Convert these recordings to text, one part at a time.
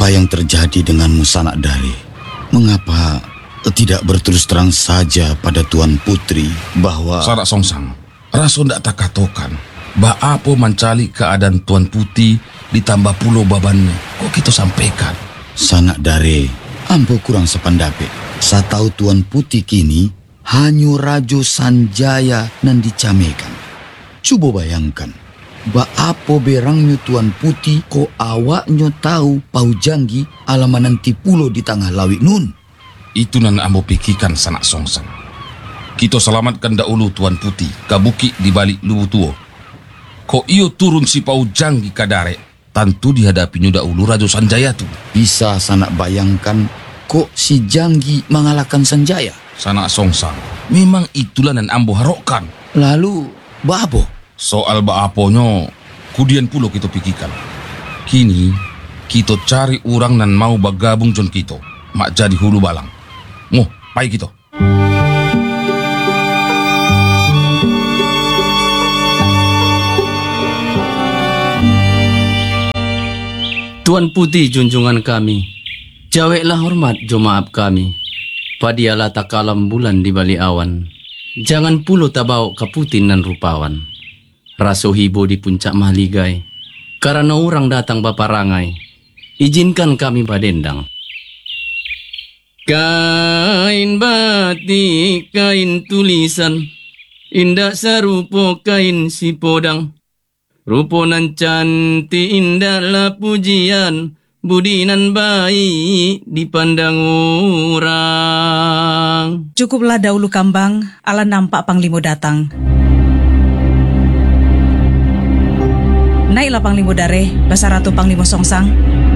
Apa yang terjadi denganmu, Sanak Dare? Mengapa tidak berterus terang saja pada Tuan Putri bahwa... Sanak Songsang, raso ndak tak katokan. Ba apa mencari keadaan Tuan Putih ditambah pulau babannya. Kok kita sampaikan? Sanak Dare, ambo kurang sependapat. Saya tahu Tuan Putih kini hanya Rajo Sanjaya nan dicamekan. Coba bayangkan, ba apa berangnya Tuan Putih ko awaknya tahu Pau Janggi alaman nanti pulau di tengah laut nun. Itu nan ambo pikirkan, Sanak Songsang. Kita selamatkan dahulu Tuan Putih kabuki di balik Lubu Tuo. Kok iyo turun si Pau Janggi kadare, tentu dihadapinya dahulu Rajo Sanjaya tu. Bisa Sanak bayangkan kok si Janggi mengalahkan Sanjaya? Sanak Songsang, memang itulah nan ambo harokkan. Lalu babo? Soal baaponyo, kudian pulau kita pikirkan. Kini, kita cari orang nan mau bergabung jon kita. Mak jadi hulu balang. Moh, pai kita. Tuan Putih junjungan kami, jaweklah hormat jo maaf kami. Padialah takalam bulan di bali awan. Jangan pulo tabau kaputin nan rupawan. Raso hibo di puncak mahligai. Karena orang datang baparangai. Izinkan kami badendang. Kain batik, kain tulisan. Indah sarupo kain si podang. Rupo nan cantik indahlah pujian. Budinan baik dipandang orang. Cukuplah dahulu kambang, ala nampak Panglimo datang. Naiklah Panglimo Dare, Basar Ratu Panglimo Songsang.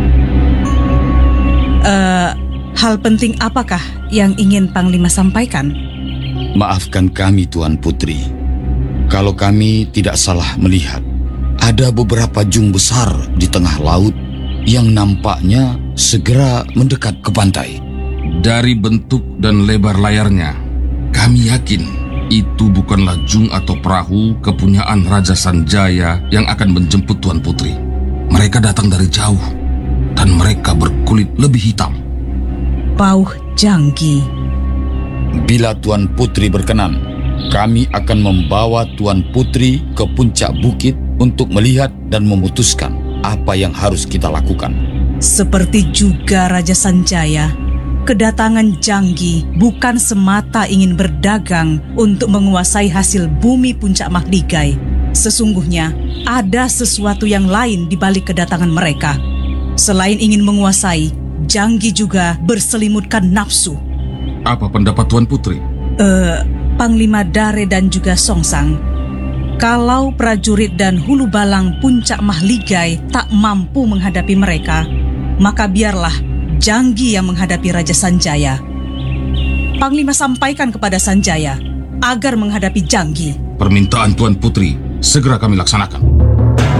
Hal penting apakah yang ingin Panglima sampaikan? Maafkan kami Tuan Putri. Kalau kami tidak salah melihat, ada beberapa jung besar di tengah laut yang nampaknya segera mendekat ke pantai. Dari bentuk dan lebar layarnya, kami yakin itu bukanlah jung atau perahu kepunyaan Raja Sanjaya yang akan menjemput Tuan Putri. Mereka datang dari jauh dan mereka berkulit lebih hitam. Pau Janggi. Bila Tuan Putri berkenan, kami akan membawa Tuan Putri ke puncak bukit untuk melihat dan memutuskan apa yang harus kita lakukan. Seperti juga Raja Sanjaya, kedatangan Janggi bukan semata ingin berdagang untuk menguasai hasil bumi puncak Mahligai. Sesungguhnya ada sesuatu yang lain di balik kedatangan mereka. Selain ingin menguasai, Janggi juga berselimutkan nafsu. Apa pendapat Tuan Putri? Panglima Dare dan juga Songsang, kalau prajurit dan hulu balang puncak Mahligai tak mampu menghadapi mereka, maka biarlah Janggi yang menghadapi Raja Sanjaya. Panglima sampaikan kepada Sanjaya agar menghadapi Janggi. Permintaan Tuan Putri segera kami laksanakan.